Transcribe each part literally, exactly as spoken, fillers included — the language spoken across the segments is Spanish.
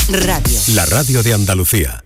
Radio. La radio de Andalucía.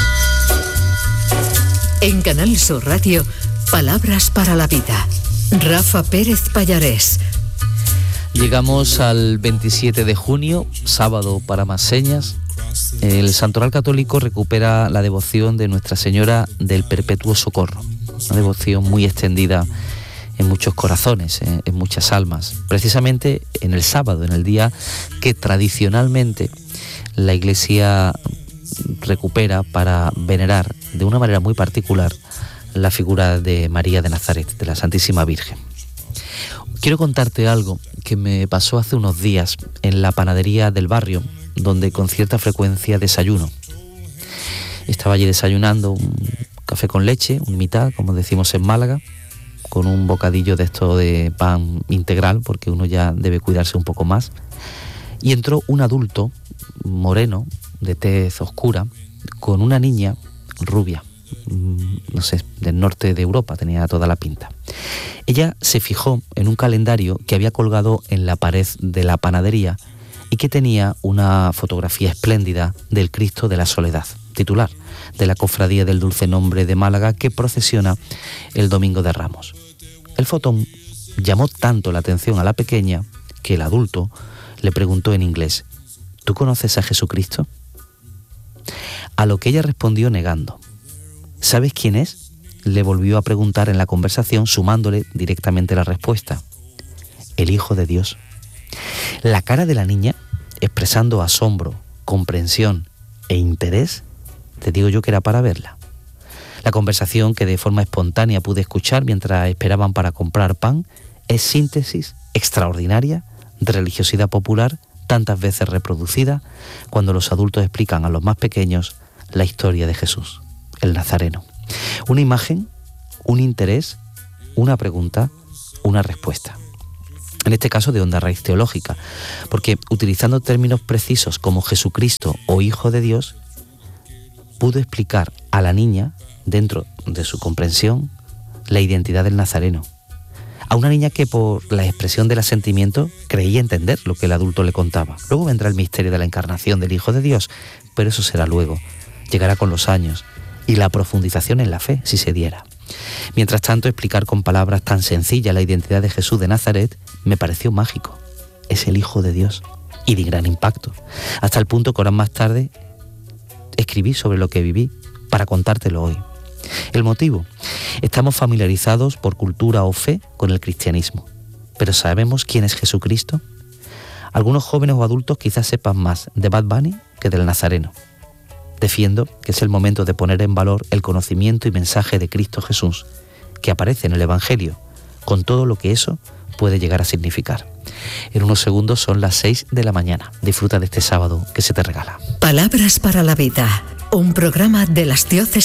En Canal Sur Radio, Palabras para la Vida. Rafa Pérez Pallarés. Llegamos al veintisiete de junio, sábado para más señas. El Santoral Católico recupera la devoción de Nuestra Señora del Perpetuo Socorro. Una devoción muy extendida en muchos corazones, en, en muchas almas. Precisamente en el sábado, en el día que tradicionalmente la Iglesia recupera para venerar de una manera muy particular la figura de María de Nazaret, de la Santísima Virgen. Quiero contarte algo que me pasó hace unos días en la panadería del barrio, donde con cierta frecuencia desayuno. Estaba allí desayunando un café con leche, un mitad, como decimos en Málaga, con un bocadillo de esto de pan integral, porque uno ya debe cuidarse un poco más. Y entró un adulto moreno, de tez oscura, con una niña rubia, no sé, del norte de Europa, tenía toda la pinta. Ella se fijó en un calendario que había colgado en la pared de la panadería y que tenía una fotografía espléndida del Cristo de la Soledad, titular de la Cofradía del Dulce Nombre de Málaga, que procesiona el Domingo de Ramos. El fotón llamó tanto la atención a la pequeña que el adulto le preguntó en inglés: ¿tú conoces a Jesucristo? A lo que ella respondió negando. ¿Sabes quién es?, le volvió a preguntar en la conversación, sumándole directamente la respuesta: el Hijo de Dios. La cara de la niña, expresando asombro, comprensión e interés, te digo yo que era para verla. La conversación, que de forma espontánea pude escuchar mientras esperaban para comprar pan, es síntesis extraordinaria de religiosidad popular, tantas veces reproducida cuando los adultos explican a los más pequeños la historia de Jesús, el Nazareno. Una imagen, un interés, una pregunta, una respuesta. En este caso de honda raíz teológica, porque utilizando términos precisos como Jesucristo o Hijo de Dios, pudo explicar a la niña, dentro de su comprensión, la identidad del Nazareno. A una niña que por la expresión del asentimiento creía entender lo que el adulto le contaba. Luego vendrá el misterio de la encarnación del Hijo de Dios, pero eso será luego, llegará con los años, y la profundización en la fe, si se diera. Mientras tanto, explicar con palabras tan sencillas la identidad de Jesús de Nazaret me pareció mágico. Es el Hijo de Dios, y de gran impacto, hasta el punto que horas más tarde escribí sobre lo que viví para contártelo hoy. El motivo: estamos familiarizados por cultura o fe con el cristianismo, pero ¿sabemos quién es Jesucristo? Algunos jóvenes o adultos quizás sepan más de Bad Bunny que del Nazareno. Defiendo que es el momento de poner en valor el conocimiento y mensaje de Cristo Jesús, que aparece en el Evangelio, con todo lo que eso puede llegar a significar. En unos segundos son las seis de la mañana. Disfruta de este sábado que se te regala. Palabras para la Vida, un programa de las diócesis